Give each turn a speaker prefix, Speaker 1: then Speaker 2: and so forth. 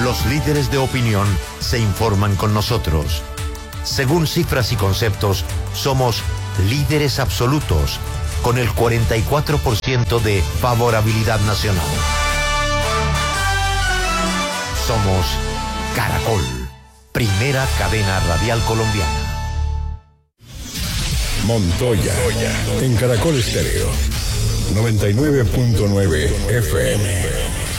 Speaker 1: Los líderes de opinión se informan con nosotros. Según cifras y conceptos, somos líderes absolutos, con el 44% de favorabilidad nacional. Somos Caracol, primera cadena radial colombiana.
Speaker 2: Montoya, en Caracol Estéreo, 99.9 FM.